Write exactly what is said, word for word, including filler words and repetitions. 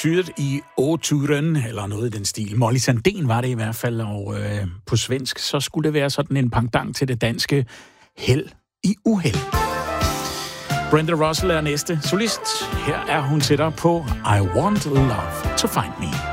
tydet i åturen, eller noget i den stil. Molly Sandén var det i hvert fald, og øh, på svensk, så skulle det være sådan en pendant til det danske held i uheld. Brenda Russell er næste solist. Her er hun sætter på I Want Love to Find Me.